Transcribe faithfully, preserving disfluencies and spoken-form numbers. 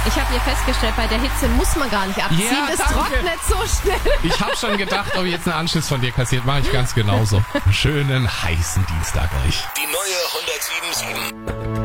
Ich habe hier festgestellt, bei der Hitze muss man gar nicht abziehen. Ja, das danke. trocknet so schnell. Ich habe schon gedacht, ob ich jetzt einen Anschluss von dir kassiert, mache ich ganz genauso. Schönen heißen Dienstag euch. Die neue hundertsieben Komma sieben.